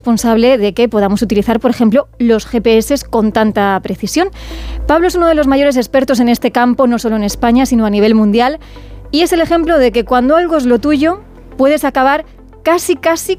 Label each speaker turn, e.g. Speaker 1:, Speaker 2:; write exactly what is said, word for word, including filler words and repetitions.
Speaker 1: responsable de que podamos utilizar, por ejemplo, los G P S con tanta precisión. Pablo es uno de los mayores expertos en este campo, no solo en España, sino a nivel mundial, y es el ejemplo de que cuando algo es lo tuyo, puedes acabar casi, casi